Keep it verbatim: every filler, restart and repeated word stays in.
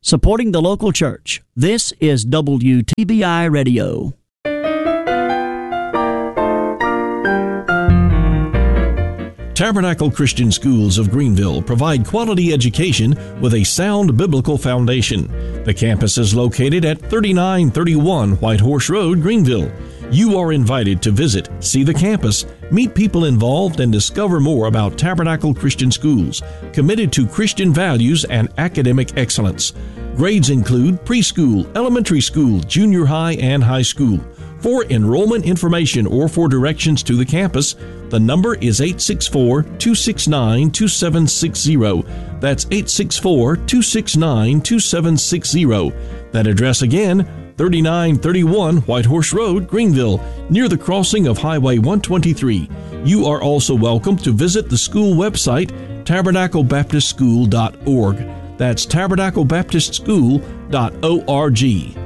supporting the local church. This is W T B I Radio. Tabernacle Christian Schools of Greenville provide quality education with a sound biblical foundation. The campus is located at thirty-nine thirty-one White Horse Road, Greenville. You are invited to visit, see the campus, meet people involved, and discover more about Tabernacle Christian Schools, committed to Christian values and academic excellence. Grades include preschool, elementary school, junior high, and high school. For enrollment information or for directions to the campus, the number is eight six four, two six nine, two seven six zero. That's eight six four, two six nine, two seven six zero. That address again, thirty-nine thirty-one White Horse Road, Greenville, near the crossing of Highway one twenty-three. You are also welcome to visit the school website, tabernacle baptist school dot org. That's tabernacle baptist school dot org.